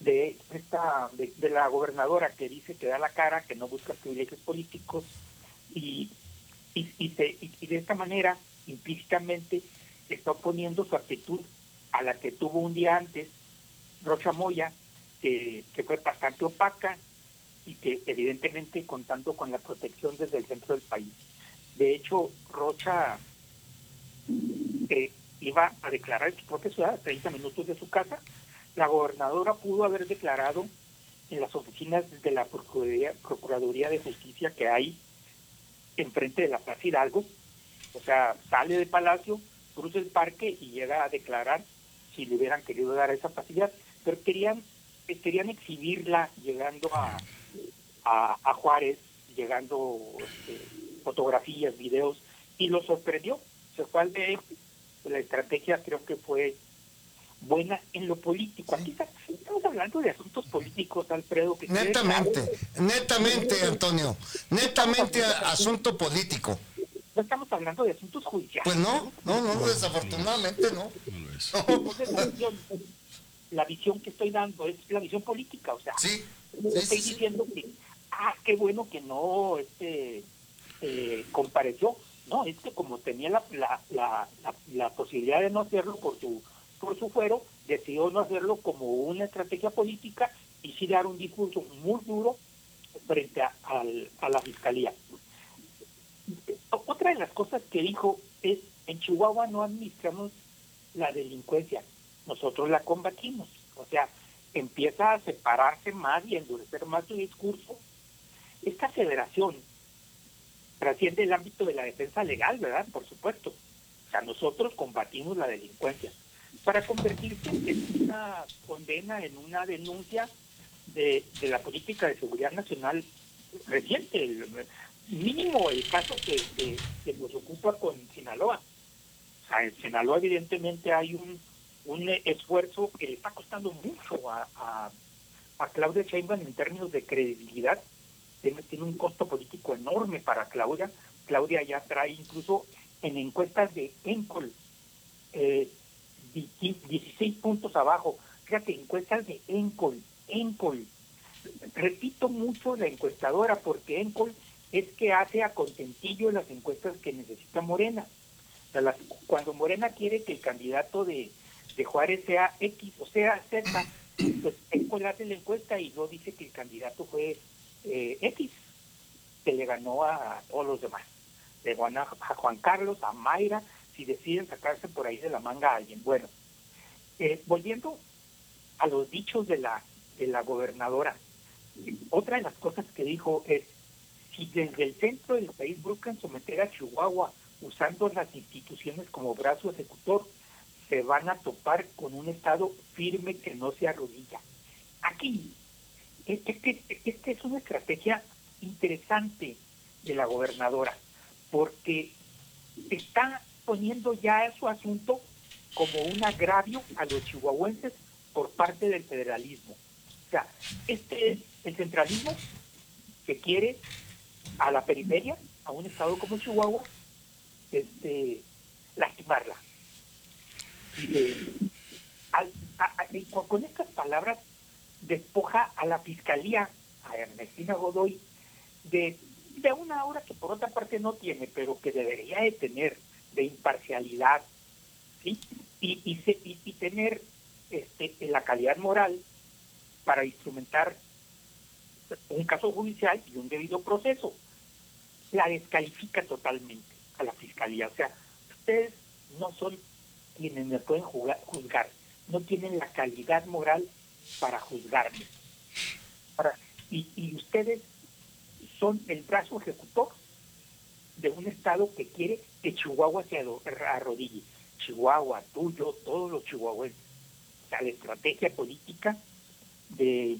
de la gobernadora, que dice que da la cara, que no busca privilegios políticos, y, y de esta manera implícitamente está oponiendo su actitud a la que tuvo un día antes Rocha Moya, que fue bastante opaca y que evidentemente contando con la protección desde el centro del país. De hecho, Rocha iba a declarar en su propia ciudad, a 30 minutos de su casa. La gobernadora pudo haber declarado en las oficinas de la Procuraduría de Justicia que hay enfrente de la Plaza Hidalgo. O sea, sale de Palacio, cruza el parque y llega a declarar si le hubieran querido dar esa facilidad. Pero querían exhibirla llegando a Juárez, llegando fotografías, videos, y lo sorprendió. Se fue al DF. La estrategia creo que fue buena en lo político. Aquí estamos hablando de asuntos políticos, Alfredo, que Netamente, Antonio, netamente no asunto político. estamos hablando de asuntos Pues judiciales. no, desafortunadamente no. Entonces la visión que estoy dando es la visión política, o sea, Sí, estoy diciendo que, qué bueno que no compareció. No, es que como tenía la posibilidad de no hacerlo por su fuero, decidió no hacerlo como una estrategia política y sí dar un discurso muy duro frente a la fiscalía. Otra de las cosas que dijo es, en Chihuahua no administramos la delincuencia, nosotros la combatimos. O sea, empieza a separarse más y a endurecer más su discurso. Esta federación trasciende el ámbito de la defensa legal, ¿verdad? Por supuesto. O sea, nosotros combatimos la delincuencia para convertirse en una condena, en una denuncia de la política de seguridad nacional reciente, mínimo el caso que nos ocupa con Sinaloa. O sea, en Sinaloa evidentemente hay un esfuerzo que le está costando mucho a Claudia Sheinbaum en términos de credibilidad. Tiene un costo político enorme para Claudia. Claudia ya trae incluso en encuestas de Encol 16 puntos abajo. Fíjate, encuestas de Encol. Repito mucho la encuestadora porque Encol es que hace a contentillo las encuestas que necesita Morena. O sea, cuando Morena quiere que el candidato de Juárez sea X o sea Z, pues Encol hace la encuesta y no dice que el candidato fue X, que le ganó a todos los demás. Le ganó a Juan Carlos, a Mayra, si deciden sacarse por ahí de la manga a alguien. Bueno, volviendo a los dichos de la gobernadora, otra de las cosas que dijo es, si desde el centro del país buscan someter a Chihuahua usando las instituciones como brazo ejecutor, se van a topar con un Estado firme que no se arrodilla. Aquí, esta es una estrategia interesante de la gobernadora, porque está poniendo ya su asunto como un agravio a los chihuahuenses por parte del federalismo. O sea, este es el centralismo que quiere a la periferia, a un estado como Chihuahua, lastimarla. Con estas palabras despoja a la fiscalía, a Ernestina Godoy, de una aura que por otra parte no tiene, pero que debería de tener, de imparcialidad, ¿sí? Y tener la calidad moral para instrumentar un caso judicial y un debido proceso. La descalifica totalmente a la fiscalía. O sea, ustedes no son quienes me pueden juzgar, no tienen la calidad moral para juzgarme. Y ustedes son el brazo ejecutor de un Estado que quiere que Chihuahua se arrodille. Chihuahua, tuyo, todos los chihuahuenses. O sea, la estrategia política de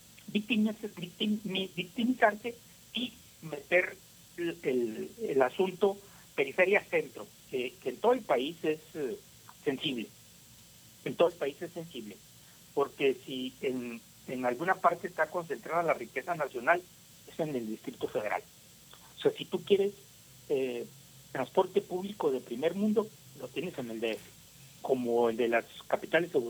victimizarse y meter el asunto periferia-centro, que en todo el país es sensible. En todo el país es sensible. Porque si en alguna parte está concentrada la riqueza nacional, es en el Distrito Federal. O sea, si tú quieres transporte público de primer mundo, lo tienes en el DF, como el de las capitales europeas.